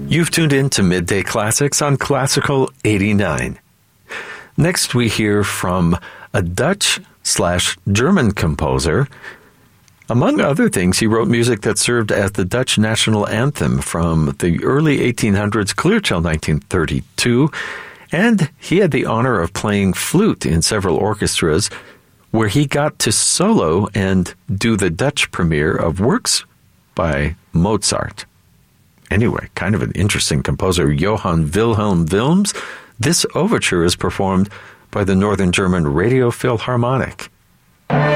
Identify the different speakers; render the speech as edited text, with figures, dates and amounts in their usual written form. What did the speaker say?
Speaker 1: You've tuned in to Midday Classics on Classical 89. Next, we hear from a Dutch/German composer. Among other things, he wrote music that served as the Dutch national anthem from the early 1800s clear till 1932, and he had the honor of playing flute in several orchestras, where he got to solo and do the Dutch premiere of works by Mozart. Anyway, kind of an interesting composer, Johann Wilhelm Wilms. This overture is performed by the Northern German Radio Philharmonic.